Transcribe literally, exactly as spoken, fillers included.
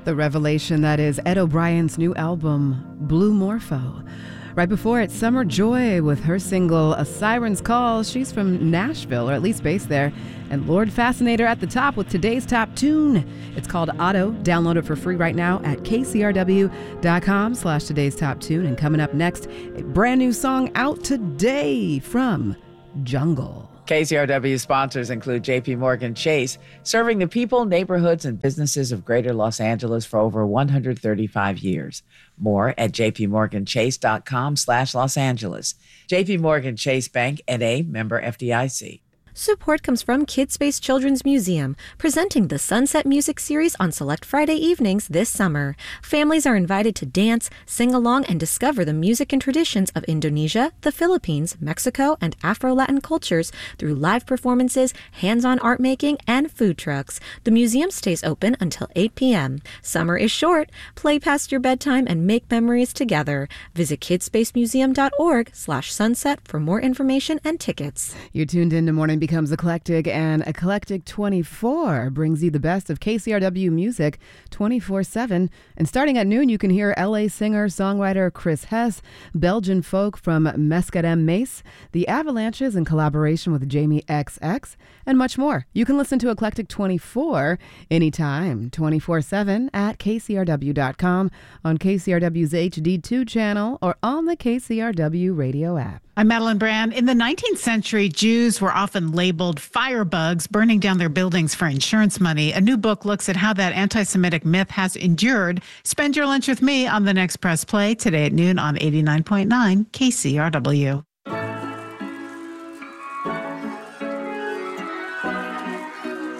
The revelation that is Ed O'Brien's new album, Blue Morpho. Right before it, Summer Joy with her single, A Siren's Call. She's from Nashville, or at least based there. And Lord Fascinator at the top with today's top tune. It's called Auto. Download it for free right now at kcrw.com slash today's top tune. And coming up next, a brand new song out today from Jungle. K C R W sponsors include J P Morgan Chase, serving the people, neighborhoods, and businesses of greater Los Angeles for over one hundred thirty-five years. More at jpmorganchase.com slash Los Angeles. J P Morgan Chase Bank, N A, member F D I C. Support comes from Kidspace Children's Museum, presenting the Sunset Music Series on select Friday evenings this summer. Families are invited to dance, sing along, and discover the music and traditions of Indonesia, the Philippines, Mexico, and Afro-Latin cultures through live performances, hands-on art making, and food trucks. The museum stays open until eight p.m. Summer is short. Play past your bedtime and make memories together. Visit kidspacemuseum.org slash sunset for more information and tickets. You're tuned in to Morning Becomes Eclectic, and Eclectic twenty-four brings you the best of K C R W music twenty-four seven. And starting at noon, you can hear L A singer-songwriter Chris Hess, Belgian folk from Mescadem Mace, The Avalanches in collaboration with Jamie X X, and much more. You can listen to Eclectic twenty-four anytime, twenty-four seven at k c r w dot com, on K C R W's H D two channel, or on the K C R W radio app. I'm Madeline Brand. In the nineteenth century, Jews were often labeled firebugs, burning down their buildings for insurance money. A new book looks at how that anti-Semitic myth has endured. Spend your lunch with me on the next Press Play today at noon on eighty-nine point nine K C R W.